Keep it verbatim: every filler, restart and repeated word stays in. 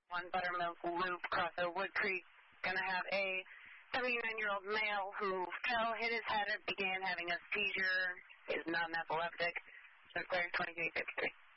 one Buttermilk Loop across the Wood Creek. Going to have a seventy-nine-year-old male who fell, hit his head, and began having a seizure. Is not an epileptic. So clear twenty-three fifty-three.